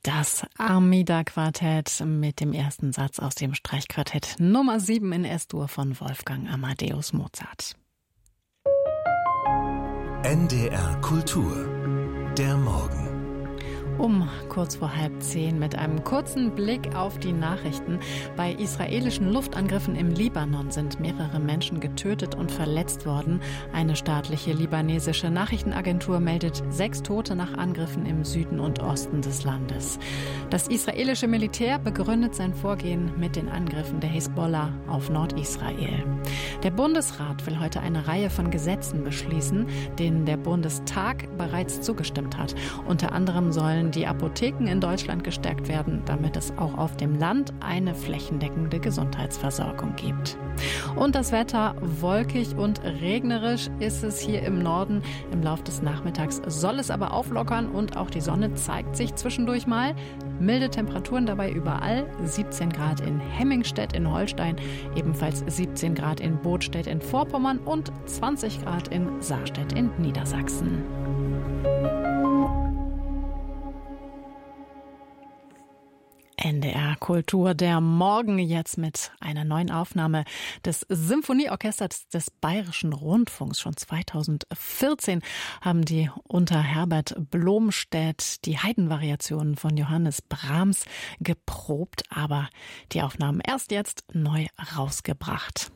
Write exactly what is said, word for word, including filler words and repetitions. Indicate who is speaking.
Speaker 1: Das Armida-Quartett mit dem ersten Satz aus dem Streichquartett Nummer sieben in S-Dur von Wolfgang Amadeus Mozart.
Speaker 2: N D R Kultur, der Morgen.
Speaker 1: Um kurz vor halb zehn mit einem kurzen Blick auf die Nachrichten. Bei israelischen Luftangriffen im Libanon sind mehrere Menschen getötet und verletzt worden. Eine staatliche libanesische Nachrichtenagentur meldet sechs Tote nach Angriffen im Süden und Osten des Landes. Das israelische Militär begründet sein Vorgehen mit den Angriffen der Hisbollah auf Nordisrael. Der Bundesrat will heute eine Reihe von Gesetzen beschließen, denen der Bundestag bereits zugestimmt hat. Unter anderem sollen die Apotheken in Deutschland gestärkt werden, damit es auch auf dem Land eine flächendeckende Gesundheitsversorgung gibt. Und das Wetter, wolkig und regnerisch ist es hier im Norden. Im Laufe des Nachmittags soll es aber auflockern und auch die Sonne zeigt sich zwischendurch mal. Milde Temperaturen dabei überall, siebzehn Grad in Hemmingstedt in Holstein, ebenfalls siebzehn Grad in Bodstedt in Vorpommern und zwanzig Grad in Saarstedt in Niedersachsen. N D R Kultur, der Morgen jetzt mit einer neuen Aufnahme des Symphonieorchesters des Bayerischen Rundfunks. Schon zweitausendvierzehn haben die unter Herbert Blomstedt die Haydn-Variationen von Johannes Brahms geprobt, aber die Aufnahmen erst jetzt neu rausgebracht.